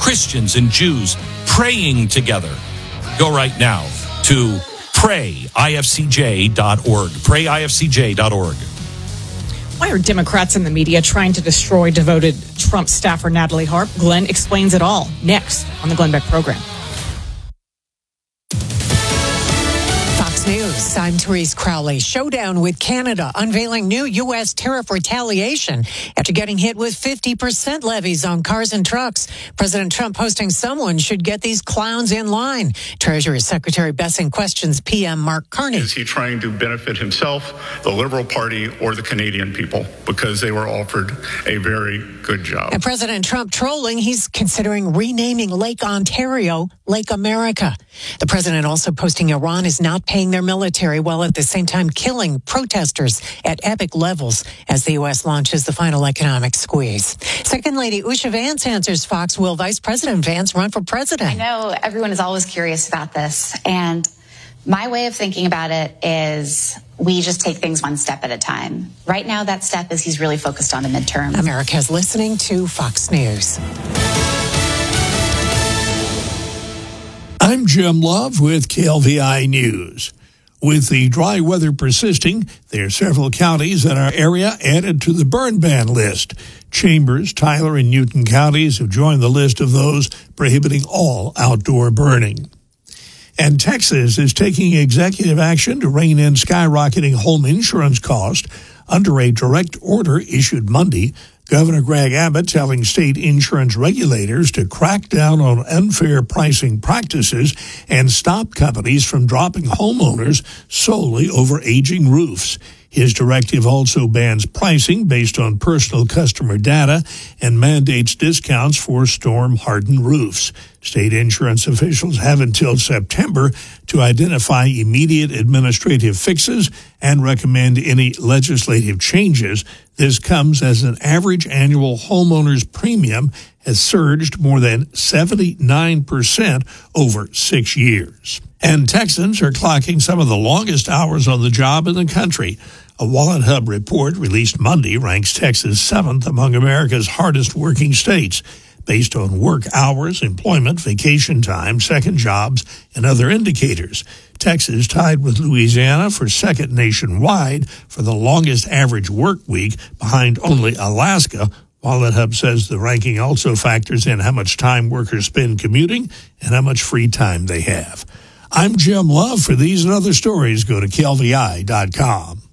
Christians and Jews praying together. Go right now to prayifcj.org. Prayifcj.org. Why are Democrats and the media trying to destroy devoted Trump staffer Natalie Harp? Glenn explains it all next on the Glenn Beck program. Fox News, I'm Therese Crowley. Showdown with Canada, unveiling new U.S. tariff retaliation after getting hit with 50% levies on cars and trucks. President Trump posting someone should get these clowns in line. Treasury Secretary Bessing questions PM Mark Carney. Is he trying to benefit himself, the Liberal Party, or the Canadian people? Because they were offered a very good job. And President Trump trolling, he's considering renaming Lake Ontario Lake America. The president also posting Iran is not paying their military while at the same time killing protesters at epic levels as the U.S. launches the final economic squeeze. Second Lady Usha Vance answers Fox. Will Vice President Vance run for president? I know everyone is always curious about this, and my way of thinking about it is we just take things one step at a time. Right now, that step is he's really focused on the midterm. America's listening to Fox News. I'm Jim Love with KLVI News. With the dry weather persisting, there are several counties in our area added to the burn ban list. Chambers, Tyler, and Newton counties have joined the list of those prohibiting all outdoor burning. And Texas is taking executive action to rein in skyrocketing home insurance costs under a direct order issued Monday. Governor Greg Abbott telling state insurance regulators to crack down on unfair pricing practices and stop companies from dropping homeowners solely over aging roofs. His directive also bans pricing based on personal customer data and mandates discounts for storm-hardened roofs. State insurance officials have until September to identify immediate administrative fixes and recommend any legislative changes. This comes as an average annual homeowner's premium has surged more than 79% over 6 years. And Texans are clocking some of the longest hours on the job in the country. A Wallet Hub report released Monday ranks Texas 7th among America's hardest working states, based on work hours, employment, vacation time, second jobs, and other indicators. Texas tied with Louisiana for second nationwide for the longest average work week, behind only Alaska. Wallet Hub says the ranking also factors in how much time workers spend commuting and how much free time they have. I'm Jim Love. For these and other stories, go to KLVI.com.